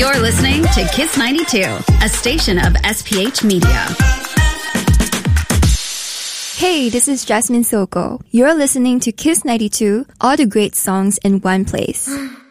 You're listening to Kiss 92, a station of SPH Media. Hey, this is Jasmine Soko. You're listening to Kiss 92, all the great songs in one place.